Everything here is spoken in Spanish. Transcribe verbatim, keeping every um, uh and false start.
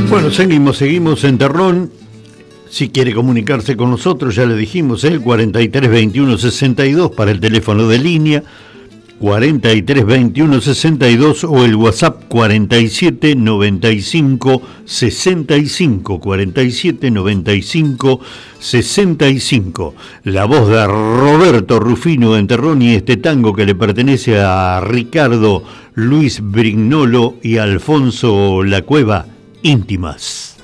Bueno, seguimos, seguimos en Terrón. Si quiere comunicarse con nosotros, ya le dijimos, el ¿eh? cuarenta y tres veintiuno sesenta y dos para el teléfono de línea, cuarenta y tres veintiuno sesenta y dos, o el WhatsApp cuarenta y siete noventa y cinco sesenta y cinco, cuarenta y siete noventa y cinco sesenta y cinco. La voz de Roberto Rufino en Terrón y este tango que le pertenece a Ricardo Luis Brignolo y Alfonso La Cueva, Íntimas.